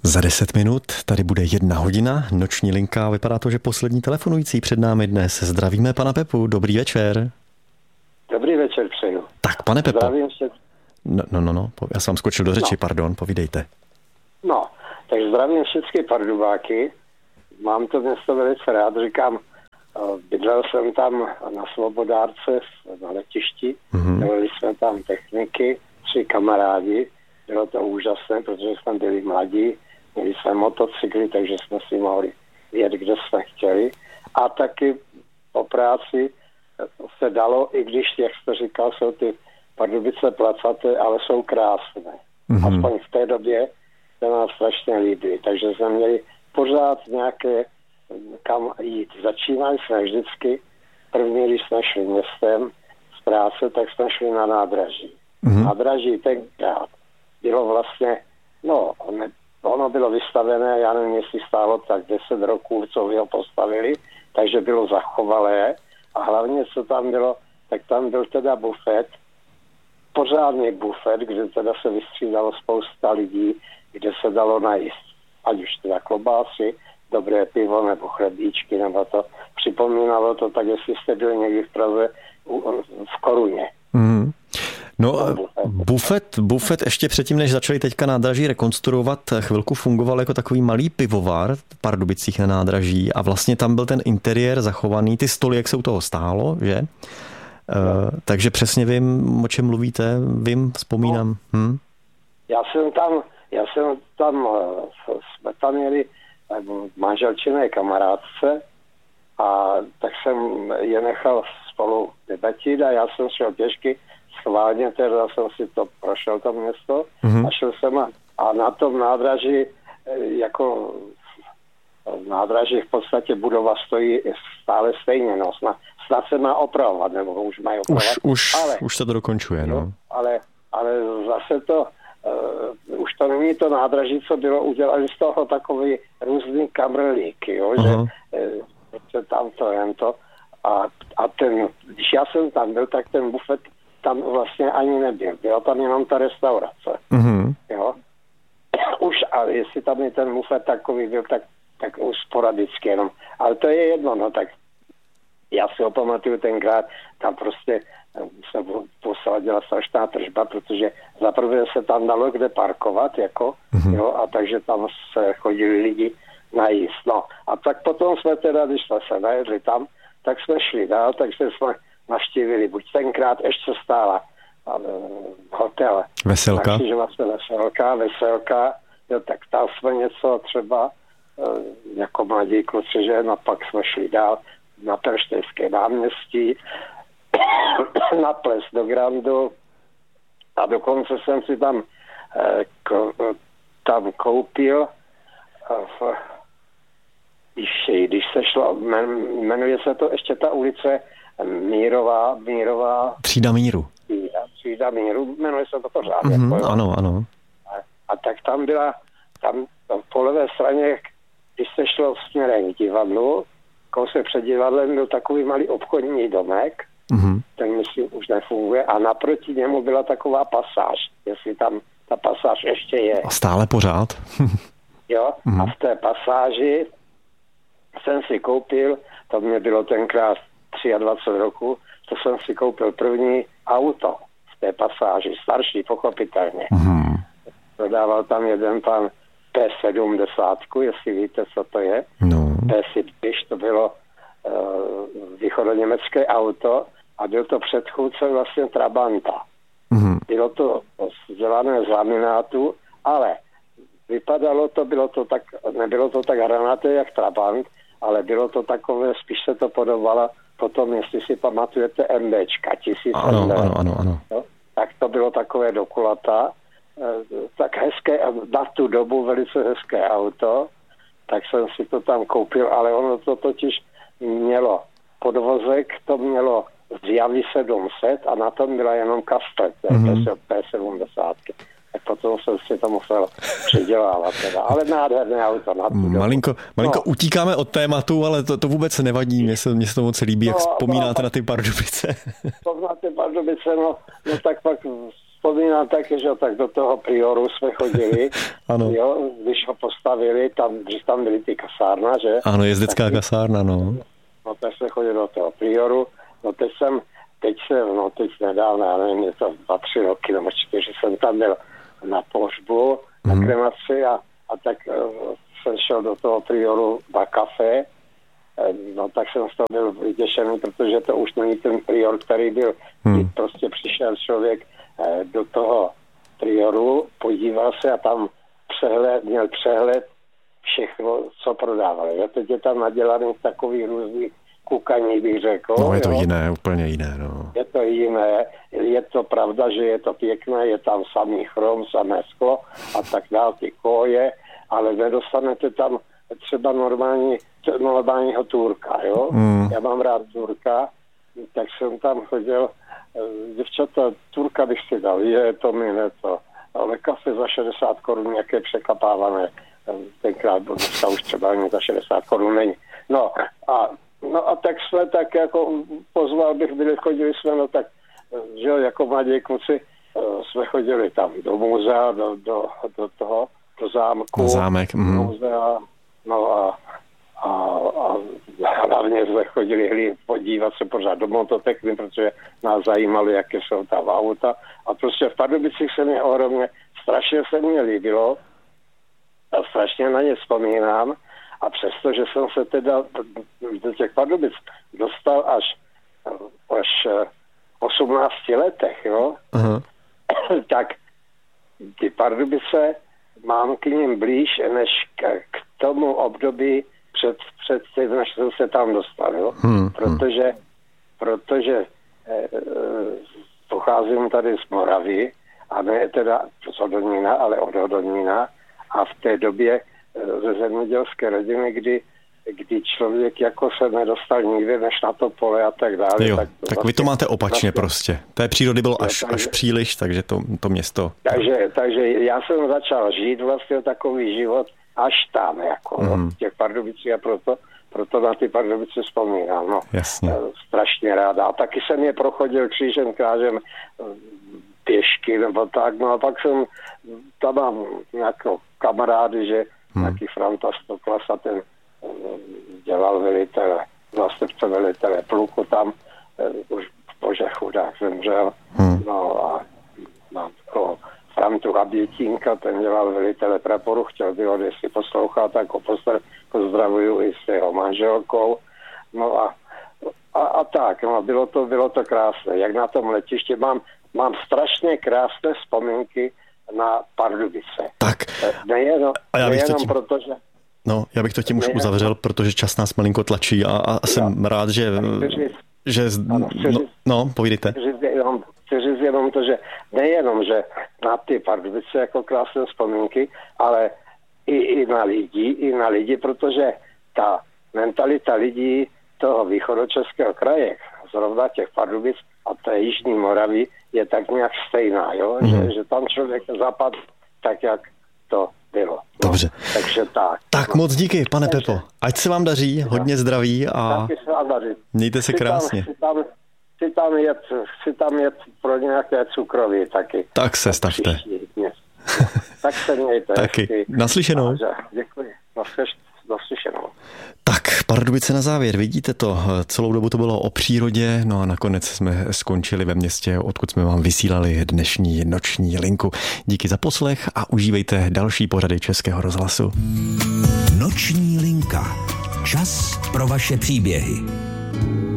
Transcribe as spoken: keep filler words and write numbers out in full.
Za deset minut tady bude jedna hodina, noční linka. Vypadá to, že poslední telefonující před námi dnes. Zdravíme pana Pepu, dobrý večer. Dobrý večer přeju. Tak, pane Pepo. Zdravím se. No, no, no, no, já jsem skočil do řeči, no. Pardon, povídejte. No, takže zdravím všechny Pardubáky. Mám to město velice rád, říkám, bydlel jsem tam na Svobodárce na letišti, mm-hmm. měli jsme tam techniky, tři kamarádi, bylo to úžasné, protože jsme byli mladí, měli jsme motocykly, takže jsme si mohli jet, kde jsme chtěli. A taky po práci se dalo, i když, jak jste říkal, jsou ty Pardubice placaté, ale jsou krásné. Mm-hmm. Aspoň v té době se nám strašně líbí. Takže jsme měli pořád nějaké, kam jít. Začínali jsme vždycky, první, když jsme šli městem z práce, tak jsme šli na nádraží. Mm-hmm. Nádraží tenkrát bylo vlastně, no, ono bylo vystavené, já nevím, jestli stálo tak deset roků, co ho postavili, takže bylo zachovalé. A hlavně, co tam bylo, tak tam byl teda bufet, pořádný bufet, kde teda se vystřídalo spousta lidí, kde se dalo najíst. Ať už teda klobásy, dobré pivo nebo chlebíčky, nebo to. Připomínalo to tak, jestli jste byli někdy v Praze v Koruně. Mm. No, bufet, bufet ještě předtím, než začali teďka nádraží rekonstruovat, chvilku fungoval jako takový malý pivovar v Pardubicích na nádraží a vlastně tam byl ten interiér zachovaný, ty stoly, jak se u toho stálo, že? Uh, takže přesně vím, o čem mluvíte, vím, vzpomínám. No, hm? Já jsem tam, já jsem tam, jsme tam měli manželčiné kamarádce a tak jsem je nechal spolu debatit a já jsem šel pěšky, schválně teda jsem si to prošel to město mm-hmm. a šel jsem a, a na tom nádraží, jako nádraží v podstatě budova stojí stále stejně, no, snad, snad se má opravovat, nebo už mají opravovat. Už, už, ale, už se to dokončuje, no. no ale, ale zase to, uh, už to není to nádraží, co bylo udělané z toho takový různý kamrlíky, jo, uh-huh. že uh, tam to, jen to. A, a ten, když já jsem tam byl, tak ten bufet tam vlastně ani nebyl. Byla tam jenom ta restaurace. Uh-huh. Jo. Už, ale jestli tam je ten bufet takový byl, tak, tak už sporadicky jenom. Ale to je jedno, no tak já si ho pamatuju tenkrát, tam prostě se posadila strašná tržba, protože zaprvé se tam dalo kde parkovat, jako, mm-hmm. jo, a takže tam se chodili lidi najíst. No, a tak potom jsme teda, když jsme se najedli tam, tak jsme šli dál, takže jsme navštívili, buď tenkrát ještě stála uh, hotel. Veselka. Takže vlastně Veselka, Veselka, jo, tak tam jsme něco třeba uh, jako mladí kluci, že no pak jsme šli dál na Perštejské náměstí, na ples do Grandu a dokonce jsem si tam, eh, ko, tam koupil v, když, když se šlo, jmenuje se to ještě ta ulice Mírová, Mírová Třída míru. Třída, Třída míru, jmenuje se to pořád. Mm-hmm, jako, ano, ano. A, a tak tam byla, tam po levé straně, když se šlo směrem k divadlu, kousek před divadlem byl takový malý obchodní domek, mm-hmm. ten myslím už nefunguje a naproti němu byla taková pasáž, jestli tam ta pasáž ještě je. A stále pořád. Jo, mm-hmm. a v té pasáži jsem si koupil, to mě bylo tenkrát dvacet tři roku, to jsem si koupil první auto v té pasáži, starší pochopitelně. Mm-hmm. Prodával tam jeden pan P sedmdesát, jestli víte, co to je. No. P sedmdesát, to bylo uh, východoněmecké auto a byl to předchůdce vlastně Trabanta. Mm-hmm. Bylo to vzdělané z laminátu, ale vypadalo to, bylo to tak, nebylo to tak hranaté jak Trabant, ale bylo to takové, spíš se to podobalo potom, jestli si pamatujete, MBčka, tisíc. Ano, ano, ano, ano. No, tak to bylo takové dokulata, tak hezké, na tu dobu velice hezké auto, tak jsem si to tam koupil, ale ono to totiž mělo podvozek, to mělo z Javy sedm set a na tom byla jenom kastrec, mm-hmm. P sedmdesát. Tak potom jsem si to musel přidělávat. Teda. Ale nádherné auto. Na malinko malinko no. Utíkáme od tématu, ale to, to vůbec nevadí. Mně se, mně se to moc líbí, jak no, vzpomínáte no, na ty Pardubice. Na ty Pardubice, no, no tak pak vzpomínám také, že tak do toho Prioru jsme chodili. Ano. Jo, když ho postavili, tam, když tam byly ty kasárna, že? Ano, jezdecká tak, kasárna, no. No, tak se chodil do toho prioru, no teď jsem, teď jsem, no teď nedávno, já nevím, je to dva, tři roky, nebo čtyři, jsem tam byl na pohřbu, na mm. kremaci a, a tak uh, jsem šel do toho prioru na kafe, no tak jsem z toho byl vyděšený, protože to už není ten prior, který byl, mm. prostě přišel člověk uh, do toho prioru, podíval se a tam přehled, měl přehled všechno, co prodávali. Jo? Teď je tam nadělaný takový různý kukaní, bych řekl. No je to jo? jiné, úplně jiné. No. Je to jiné, je to pravda, že je to pěkné, je tam samý chrom, samé sklo a tak dále, ty koje, ale nedostanete tam třeba normální, normálního Turka, jo. Mm. Já mám rád Turka, tak jsem tam chodil, děvčata, Turka bych si dal, je to mi ne to, ale kafe za šedesát korun, nějaké překapávané, tenkrát, bo dneska už třeba ani za šedesát korun není. No a, no a tak jsme tak jako pozval bych, byli, chodili jsme, no tak, že jako mladí kluci, jsme chodili tam do muzea, do, do, do toho, do zámku. Do zámek. Mm. Muzea, no a, a, a hlavně jsme chodili podívat se pořád do mototekny, protože nás zajímalo, jaké jsou tam auta. A prostě v Pardubicích se mi ohromně, strašně se mi líbilo a strašně na ně vzpomínám. A přesto, že jsem se teda do těch Pardubic dostal až, až osmnácti letech, jo, uh-huh. tak ty Pardubice mám k ním blíž, než k, k tomu období před, před tím, než jsem se tam dostal, jo. Hmm. Protože, protože eh, pocházím tady z Moravy, a ne teda z Hodonína, ale od Hodonína, a v té době ze zemědělské rodiny, kdy, kdy člověk jako se nedostal nikdy než na to pole a tak dále. Jo, tak, tak vy to máte opačně vlastně, prostě. Té přírody bylo až, takže, až příliš, takže to, to město... Takže, takže já jsem začal žít vlastně takový život až tam, jako mm. v těch Pardubicích a proto, proto na ty Pardubice vzpomínám. No, jasně. Strašně ráda. A taky jsem je prochodil křížem, krážem pěšky nebo tak, no a pak jsem, tam mám nějakou kamarády, že hmm. nějaký Franta Stoklasa, ten dělal velitele, zástupce velitele pluku tam, už bože chudák zemřel, hmm. no a mám takovou Frantu Habětínka, ten dělal velitele praporu, chtěl by ho, jestli poslouchá, tak ho pozdravuju i s jeho manželkou, no a, a, a tak, no bylo to, bylo to krásné, jak na tom letiště mám Mám strašně krásné vzpomínky na Pardubice. Tak. Nejenom, a já bych nejenom to tím, protože... No, já bych to tím už uzavřel, protože čas nás malinko tlačí a, a jsem já. rád, že... Chci, že ano, chci, no, no, povídejte. Chci říct, jenom, chci říct jenom to, že nejenom, že na ty Pardubice jako krásné vzpomínky, ale i, i na lidi, i na lidi, protože ta mentalita lidí toho východočeského kraje, zrovna těch Pardubic a té jižní Moravy, je tak nějak stejná, jo? Mm. Že, že tam člověk zapadl tak, jak to bylo. Dobře. No, takže tak. Tak no. Moc díky, pane takže, Pepo. Ať se vám daří, hodně zdraví a taky se vám daří. Mějte se krásně. Chci tam, chci tam, jet, chci tam jet pro nějaké cukroví taky. Tak se stavte. No, tak se mějte. Taky. Naslyšenou. Děkuji. Naslyšenou. Tak, Pardubice na závěr, vidíte to, celou dobu to bylo o přírodě, no a nakonec jsme skončili ve městě, odkud jsme vám vysílali dnešní noční linku. Díky za poslech a užívejte další pořady Českého rozhlasu. Noční linka. Čas pro vaše příběhy.